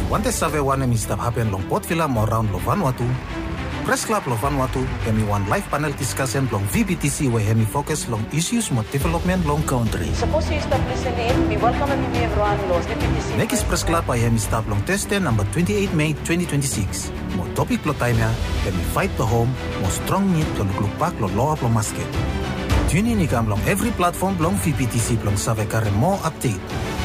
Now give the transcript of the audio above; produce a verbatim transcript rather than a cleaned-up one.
Wante save wane mi stap happen long Port Vila mo round lo Vanuatu. Press Club lo Vanuatu hemi one live panel discussion long V B T C we hemi focus long issues mo development long country. Suppose you stop listening, we welcome you everyone lo V B T C. Nekis Press Club ay hemi stap long Thursday number twenty-eighth May twenty twenty-six. Mo topic lo time ya hemi fight the home mo strong need lo luklupak lo loa lo masket. Tune in ikam long every platform long V B T C long save kare mo update.